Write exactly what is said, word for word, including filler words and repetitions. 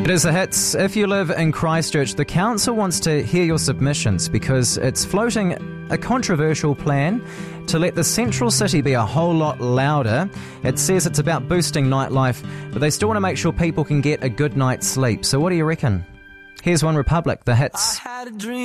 It is the hits. If you live in Christchurch, the council wants to hear your submissions because it's floating a controversial plan to let the central city be a whole lot louder. It says it's about boosting nightlife, but they still want to make sure people can get a good night's sleep. So what do you reckon? Here's One Republic, the hits.